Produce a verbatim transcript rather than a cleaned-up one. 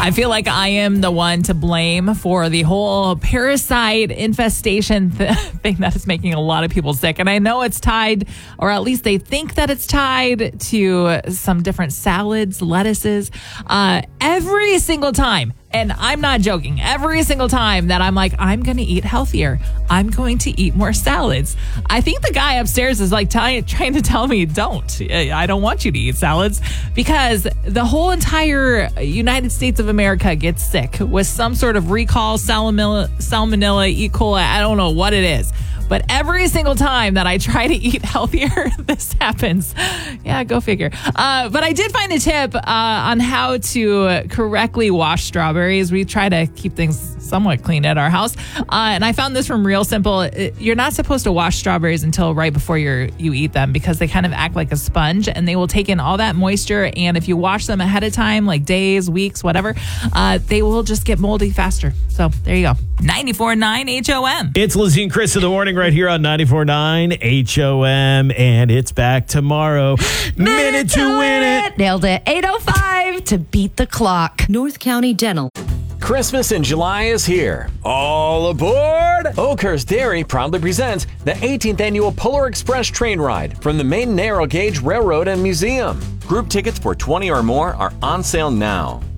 I feel like I am the one to blame for the whole parasite infestation th- thing that is making a lot of people sick. And I know it's tied, or at least they think that it's tied to some different salads, lettuces. Uh, every single time, and I'm not joking, every single time that I'm like, I'm going to eat healthier, I'm going to eat more salads, I think the guy upstairs is like t- trying to tell me, don't. I don't want you to eat salads, because the whole entire United States of America gets sick with some sort of recall, salmonella, salmonella, E. coli. I don't know what it is. But every single time that I try to eat healthier, this happens. Yeah, go figure. Uh, but I did find a tip uh, on how to correctly wash strawberries. We try to keep things somewhat clean at our house. Uh, and I found this from Real Simple. It, you're not supposed to wash strawberries until right before you're, you eat them, because they kind of act like a sponge and they will take in all that moisture. And if you wash them ahead of time, like days, weeks, whatever, uh, they will just get moldy faster. So there you go. ninety-four point nine H O M. It's Lizzie and Chris in the morning right here on ninety-four point nine H O M. And it's back tomorrow. Minute, Minute to, to win, win it. it. Nailed it. eight oh five to beat the clock. North County Dental. Christmas in July is here. All aboard! Oakhurst Dairy proudly presents the eighteenth Annual Polar Express Train Ride from the Maine Narrow Gauge Railroad and Museum. Group tickets for twenty or more are on sale now.